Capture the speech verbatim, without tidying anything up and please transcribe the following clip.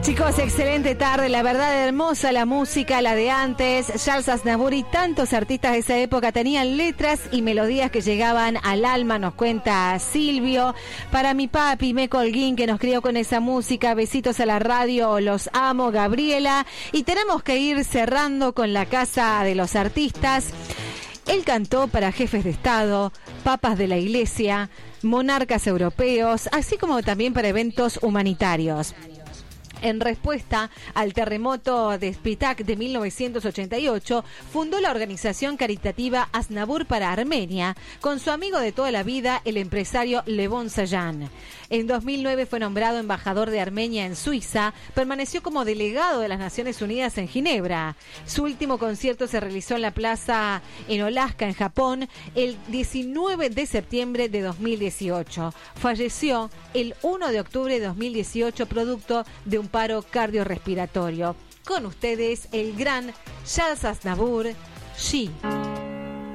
Chicos, excelente tarde, la verdad hermosa la música, la de antes. Charles Aznavour y tantos artistas de esa época tenían letras y melodías que llegaban al alma, nos cuenta Silvio. Para mi papi, Meco Holguín, que nos crió con esa música, besitos a la radio, los amo, Gabriela. Y tenemos que ir cerrando con la Casa de los Artistas. Él cantó para jefes de Estado, papas de la Iglesia, monarcas europeos, así como también para eventos humanitarios. En respuesta al terremoto de Spitak de mil novecientos ochenta y ocho, fundó la organización caritativa Aznavour para Armenia, con su amigo de toda la vida, el empresario Levon Sayan. En dos mil nueve fue nombrado embajador de Armenia en Suiza, permaneció como delegado de las Naciones Unidas en Ginebra. Su último concierto se realizó en la plaza en Alaska, en Japón, el diecinueve de septiembre de dos mil dieciocho. Falleció el uno de octubre de dos mil dieciocho, producto de un paro cardiorrespiratorio. Con ustedes, el gran Charles Aznavour, She.